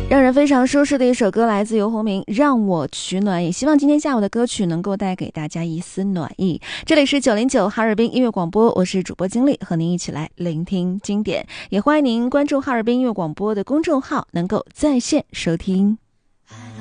让人非常舒适的一首歌，来自游鸿明，让我取暖。也希望今天下午的歌曲能够带给大家一丝暖意。这里是909哈尔滨音乐广播，我是主播经理，和您一起来聆听经典。也欢迎您关注哈尔滨音乐广播的公众号，能够在线收听。